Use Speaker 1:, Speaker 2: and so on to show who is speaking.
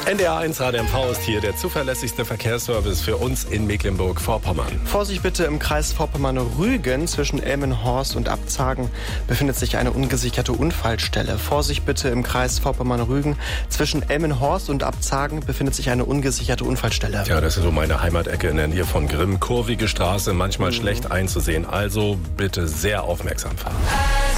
Speaker 1: NDR1 RDMV ist hier der zuverlässigste Verkehrsservice für uns in Mecklenburg-Vorpommern.
Speaker 2: Vorsicht bitte, im Kreis Vorpommern-Rügen zwischen Elmenhorst und Abzagen befindet sich eine ungesicherte Unfallstelle. Vorsicht bitte, im Kreis Vorpommern-Rügen zwischen Elmenhorst und Abzagen befindet sich eine ungesicherte Unfallstelle.
Speaker 1: Ja, das ist so meine Heimatecke in der Nähe von Grimm. Kurvige Straße, manchmal schlecht einzusehen. Also bitte sehr aufmerksam fahren.